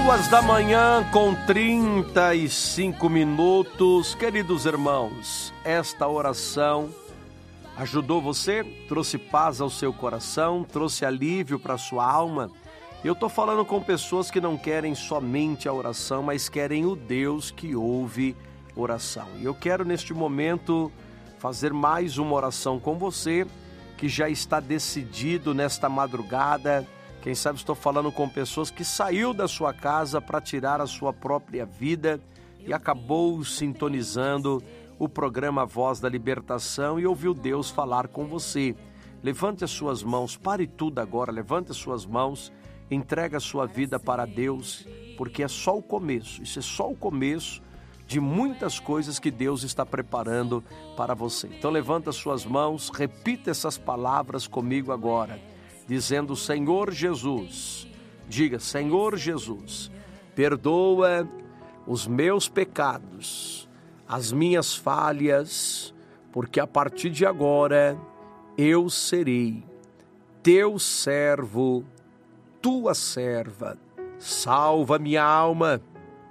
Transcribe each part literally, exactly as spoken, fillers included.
Duas da manhã com trinta e cinco minutos. Queridos irmãos, esta oração ajudou você? Trouxe paz ao seu coração? Trouxe alívio para a sua alma? Eu estou falando com pessoas que não querem somente a oração, mas querem o Deus que ouve oração. E eu quero neste momento fazer mais uma oração com você, que já está decidido nesta madrugada. Quem sabe estou falando com pessoas que saiu da sua casa para tirar a sua própria vida e acabou sintonizando o programa Voz da Libertação e ouviu Deus falar com você. Levante as suas mãos, pare tudo agora, levante as suas mãos, entregue a sua vida para Deus, porque é só o começo, isso é só o começo de muitas coisas que Deus está preparando para você. Então levanta as suas mãos, repita essas palavras comigo agora, dizendo: Senhor Jesus, diga: Senhor Jesus, perdoa os meus pecados, as minhas falhas, porque a partir de agora eu serei teu servo, tua serva. Salva minha alma,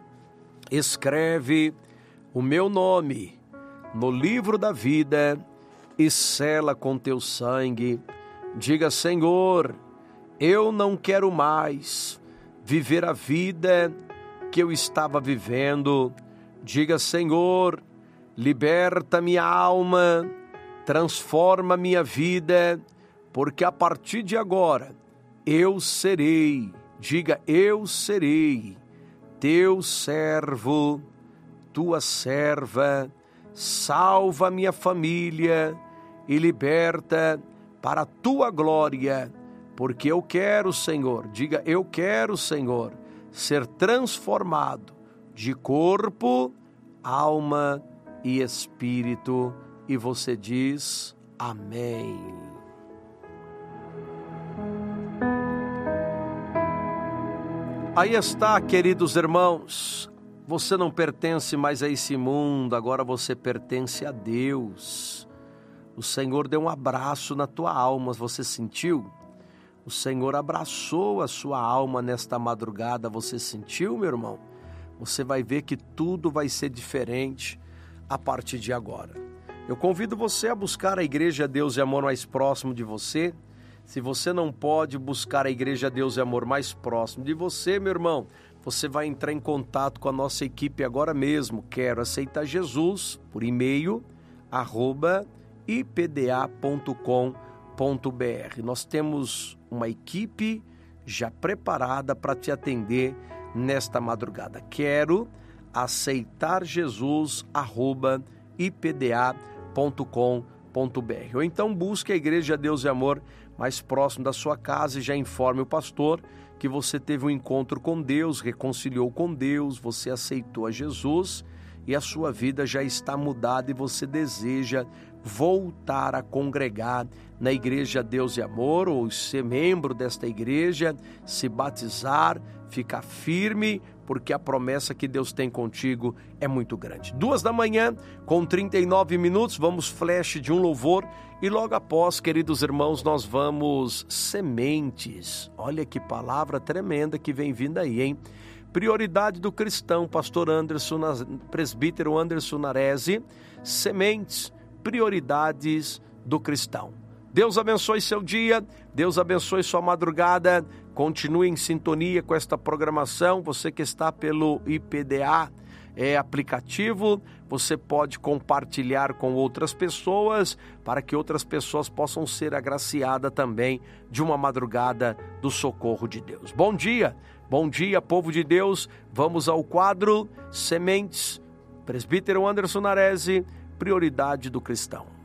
escreve o meu nome no livro da vida e sela com teu sangue. Diga: Senhor, eu não quero mais viver a vida que eu estava vivendo. Diga: Senhor, liberta minha alma, transforma minha vida, porque a partir de agora eu serei, diga, eu serei teu servo, tua serva. Salva minha família e liberta para a tua glória, porque eu quero, Senhor, diga, eu quero, Senhor, ser transformado de corpo, alma e espírito. E você diz: amém. Aí está, queridos irmãos, você não pertence mais a esse mundo, agora você pertence a Deus. O Senhor deu um abraço na tua alma, você sentiu? O Senhor abraçou a sua alma nesta madrugada, você sentiu, meu irmão? Você vai ver que tudo vai ser diferente a partir de agora. Eu convido você a buscar a Igreja Deus e Amor mais próximo de você. Se você não pode buscar a Igreja Deus e Amor mais próximo de você, meu irmão, você vai entrar em contato com a nossa equipe agora mesmo. Quero aceitar Jesus por e-mail, arroba i p d a ponto com ponto b r. Nós temos uma equipe já preparada para te atender nesta madrugada. Quero aceitar Jesus, arroba i p d a ponto com ponto b r. Ou então busque a Igreja Deus e Amor mais próximo da sua casa e já informe o pastor que você teve um encontro com Deus, reconciliou com Deus, você aceitou a Jesus e a sua vida já está mudada e você deseja voltar a congregar na Igreja Deus e Amor, ou ser membro desta igreja, se batizar, ficar firme, porque a promessa que Deus tem contigo é muito grande. Duas da manhã, com trinta e nove minutos, vamos flash de um louvor e logo após, queridos irmãos, nós vamos sementes. Olha que palavra tremenda que vem vindo aí, hein? Prioridade do cristão, pastor Anderson, presbítero Anderson Narese, sementes, prioridades do cristão. Deus abençoe seu dia, Deus abençoe sua madrugada, continue em sintonia com esta programação. Você que está pelo I P D A é, aplicativo, você pode compartilhar com outras pessoas, para que outras pessoas possam ser agraciadas também de uma madrugada do socorro de Deus. Bom dia, bom dia, povo de Deus. Vamos ao quadro Sementes, presbítero Anderson Narese, prioridade do cristão.